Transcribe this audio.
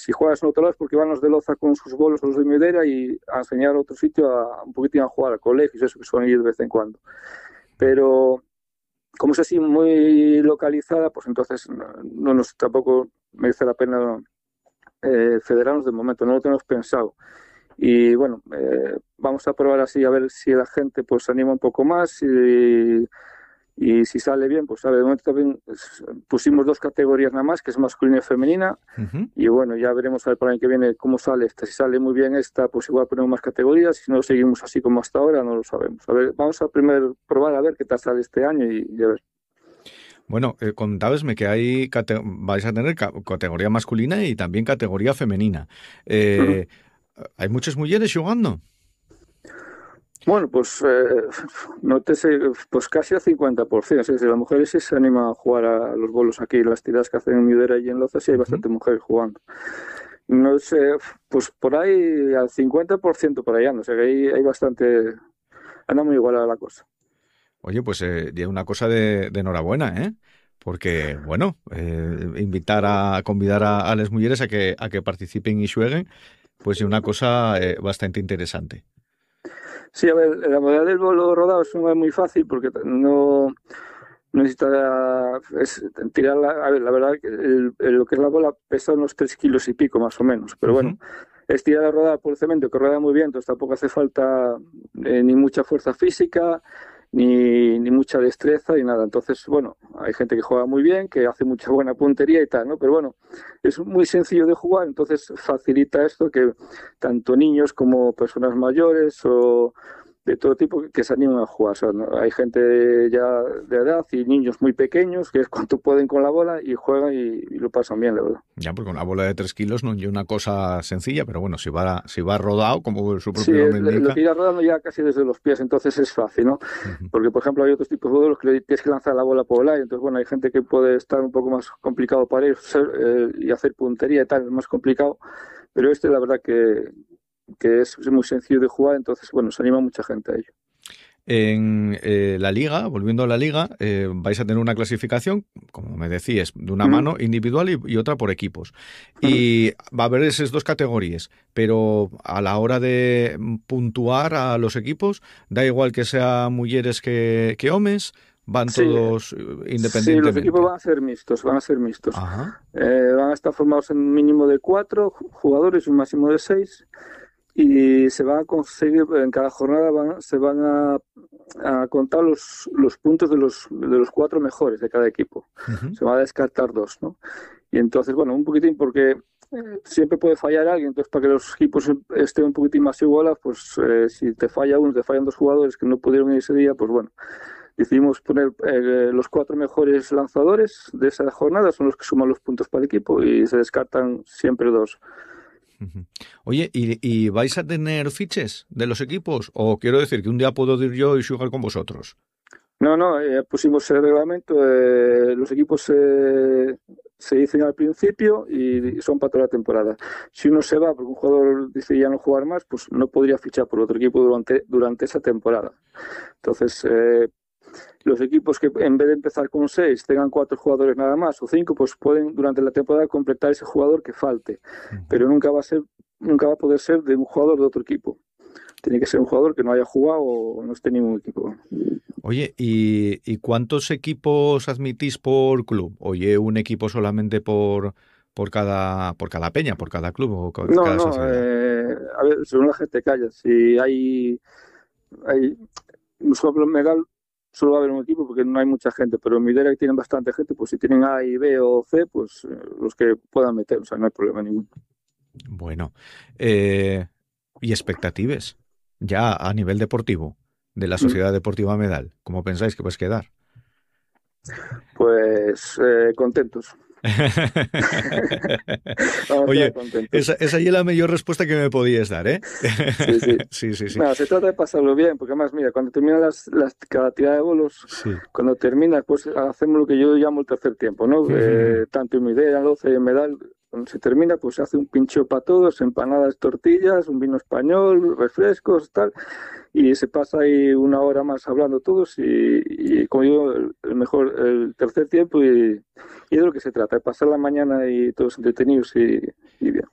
si juegas en otro lado es porque van los de Loza con sus bolos o los de Midera y a enseñar a otro sitio un poquitín a jugar a colegios, eso que suelen ir de vez en cuando. Pero como es así muy localizada, pues entonces no nos tampoco merece la pena federarnos de momento, no lo tenemos pensado. Y bueno, vamos a probar así a ver si la gente pues se anima un poco más y si sale bien, pues sabe, de momento también pusimos dos categorías nada más, que es masculina y femenina, Ujú. y bueno, ya veremos a ver para el año que viene cómo sale esta. Si sale muy bien esta, pues igual ponemos más categorías, si no seguimos así como hasta ahora, no lo sabemos. A ver, vamos a primero probar a ver qué tal sale este año y a ver. Bueno, contábesme que vais a tener categoría masculina y también categoría femenina. Ujú. Eh, ¿Hay muchas mujeres jugando? Bueno, pues nótese, pues casi al 50%. Es decir, las mujeres sí se animan a jugar a los bolos aquí, las tiradas que hacen en Midera y en Loza, sí hay Ujú. bastante mujeres jugando. No sé, pues por ahí al 50% por allá, no sé, que hay bastante, anda muy igualada la cosa. Oye, pues ya una cosa de enhorabuena, ¿eh? Porque, bueno, invitar a convidar a las mujeres a que participen y jueguen, pues es una cosa bastante interesante. Sí, a ver, la modalidad del bolo rodado es muy fácil porque no necesita tirar a ver, la verdad que lo que es la bola pesa unos 3 kilos y pico más o menos, pero bueno, Ujú. es tirar la rodada por el cemento que rueda muy bien, entonces tampoco hace falta ni mucha fuerza física, ni mucha destreza, ni nada. Entonces, bueno, hay gente que juega muy bien, que hace mucha buena puntería y tal, ¿no? Pero bueno, es muy sencillo de jugar, entonces facilita esto que tanto niños como personas mayores o de todo tipo que se animan a jugar. O sea, ¿no? Hay gente ya de edad y niños muy pequeños que es cuanto pueden con la bola y juegan y lo pasan bien, la verdad. Ya, porque una bola de 3 kilos no es una cosa sencilla, pero bueno, si va rodado, como su Sí, propio nombre lo indica. que irá rodando ya casi desde los pies, entonces es fácil, ¿no? Ujú. Porque, por ejemplo, hay otros tipos de juegos que tienes que lanzar la bola por el aire, entonces, bueno, hay gente que puede estar un poco más complicado para ir y hacer puntería y tal, es más complicado, pero este, la verdad que es muy sencillo de jugar, entonces, bueno, se anima mucha gente a ello. En la liga, volviendo a la liga, vais a tener una clasificación, como me decías, de una Ujú, mano individual y otra por equipos. ujú. Y va a haber esas dos categorías, pero a la hora de puntuar a los equipos, da igual que sea mujeres que hombres, van Sí, todos sí, los equipos independientemente. van a ser mixtos, van a ser mixtos. Ajá. Van a estar formados en un mínimo de 4 jugadores y un máximo de 6. Y se van a conseguir, en cada jornada se van a contar los puntos de los 4 mejores de cada equipo. Ujú. Se van a descartar dos, ¿no? Y entonces, bueno, un poquitín porque siempre puede fallar alguien, entonces para que los equipos estén un poquitín más igualados, pues si te falla uno, te fallan dos jugadores que no pudieron ir ese día, pues bueno, decidimos poner los 4 mejores lanzadores de esa jornada, son los que suman los puntos para el equipo y se descartan siempre dos. Ujú. Oye, ¿y vais a tener fiches de los equipos? ¿O quiero decir que un día puedo ir yo y jugar con vosotros? No, no, pusimos el reglamento, los equipos se dicen al principio Ujú. y son para toda la temporada. Si uno se va porque un jugador dice ya no jugar más, pues no podría fichar por otro equipo durante esa temporada. Entonces, los equipos que en vez de empezar con 6 tengan 4 jugadores nada más o 5, pues pueden durante la temporada completar ese jugador que falte, Ujú. pero nunca va a poder ser de un jugador de otro equipo. Tiene que ser un jugador que no haya jugado o no esté en ningún equipo. Oye, ¿y cuántos equipos admitís por club? Oye, un equipo solamente por cada peña, por cada club o No, cada no, sociedad. a ver, según la gente calla, si hay solo medal, solo va a haber un equipo porque no hay mucha gente, pero en Midera que tienen bastante gente, pues si tienen A y B o C, pues los que puedan meter, o sea, no hay problema ninguno. Bueno, eh, ¿y expectatives? Ya a nivel deportivo, de la Mm, Sociedad Deportiva Medal, ¿cómo pensáis que vais a quedar? Pues contentos. Vamos a quedar Oye, contentos. esa ya es la mejor respuesta que me podías dar, ¿eh? Sí, sí. Sí, sí, sí. Nada, se trata de pasarlo bien, porque además, mira, cuando termina cada tirada de bolos, Sí. cuando termina, pues hacemos lo que yo llamo el tercer tiempo, ¿no? Tanto en mi idea, 12 en medal, cuando se termina, pues se hace un pincho para todos, empanadas, tortillas, un vino español, refrescos, tal, y se pasa ahí una hora más hablando todos y como digo, el tercer tiempo y de lo que se trata, de pasar la mañana y todos entretenidos y bien.